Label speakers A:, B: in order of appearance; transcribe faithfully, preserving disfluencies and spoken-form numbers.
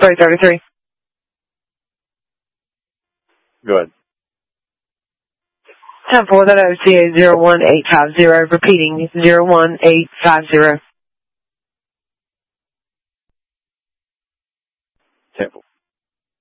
A: three thirty-three.
B: Go ahead.
A: ten four, that O C A zero one eight five zero, repeating zero one eight five zero.
B: ten four.